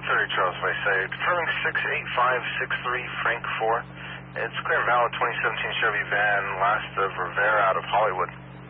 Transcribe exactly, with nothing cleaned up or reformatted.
thirty Charles Way, say, confirming six eight five six three Frank four. It's clear and valid twenty seventeen Chevy van, last of Rivera out of Hollywood.